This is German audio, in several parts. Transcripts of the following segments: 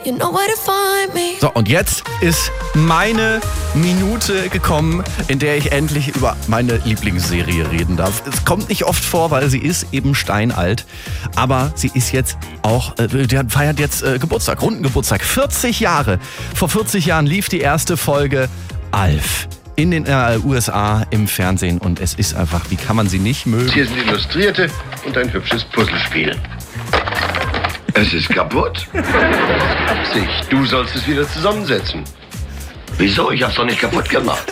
You know where to find me. So, und jetzt ist meine Minute gekommen, in der ich endlich über meine Lieblingsserie reden darf. Es kommt nicht oft vor, weil sie ist eben steinalt. Aber sie ist jetzt auch, die feiert jetzt Geburtstag, runden Geburtstag. 40 Jahre. Vor 40 Jahren lief die erste Folge Alf in den USA im Fernsehen. Und es ist einfach, wie kann man sie nicht mögen? Hier sind Illustrierte und ein hübsches Puzzlespiel. Es ist kaputt. Absicht. Du sollst es wieder zusammensetzen. Wieso? Ich hab's doch nicht kaputt gemacht.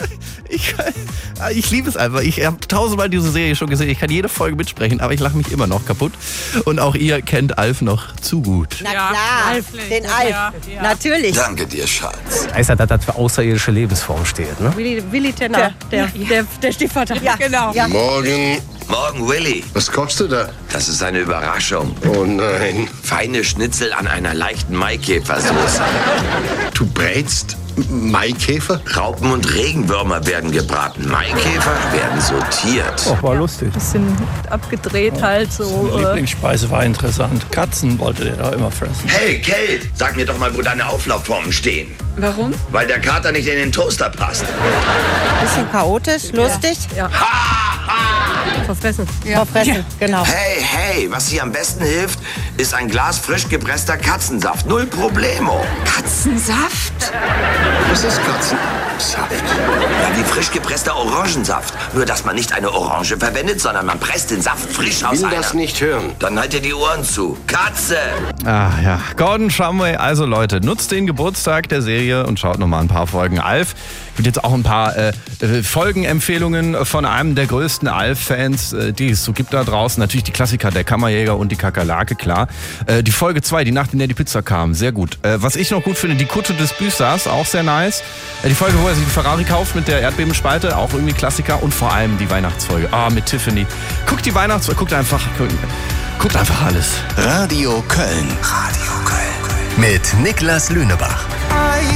Ich liebe es einfach. Ich habe tausendmal diese Serie schon gesehen. Ich kann jede Folge mitsprechen, aber ich lache mich immer noch kaputt. Und auch ihr kennt Alf noch zu gut. Na klar, den Alf. Ja. Natürlich. Danke dir, Schatz. Heißt ja, dass das für außerirdische Lebensform steht, ne? Willi Tenner, der Stiefvater. Ja, genau. Ja. Morgen. Morgen, Willi. Was kochst du da? Das ist eine Überraschung. Oh nein. Feine Schnitzel an einer leichten Maikäfersoße. Du brätst Maikäfer? Raupen und Regenwürmer werden gebraten. Maikäfer werden sortiert. Oh, war lustig. Bisschen abgedreht halt so. Meine Lieblingsspeise war interessant. Katzen wollte der da immer fressen. Hey, Kate, sag mir doch mal, wo deine Auflaufformen stehen. Warum? Weil der Kater nicht in den Toaster passt. Bisschen chaotisch, lustig. Ja. Verfressen. Verfressen, genau. Hey, was hier am besten hilft, ist ein Glas frisch gepresster Katzensaft. Null Problemo. Katzensaft? Was ist Katzensaft? Ja, wie frisch gepresster Orangensaft. Nur, dass man nicht eine Orange verwendet, sondern man presst den Saft frisch aus Ich will einer. das nicht hören. Dann halt dir die Ohren zu. Katze! Ah ja, Gordon Shumway. Also Leute, nutzt den Geburtstag der Serie und schaut nochmal ein paar Folgen Alf. Gibt jetzt auch ein paar Folgenempfehlungen von einem der größten Alf-Fans, die es so gibt da draußen. Natürlich die Klassiker, der Kammerjäger und die Kakerlake, klar. Die Folge 2, die Nacht, in der die Pizza kam, sehr gut. Was ich noch gut finde, die Kutte des Büßers, auch sehr nice. Die Folge, wo er sich die Ferrari kauft mit der Erdbebenspalte, auch irgendwie Klassiker. Und vor allem die Weihnachtsfolge, mit Tiffany. Guckt die Weihnachtsfolge, guckt einfach alles. Radio Köln. Radio Köln. Mit Niklas Lünebach.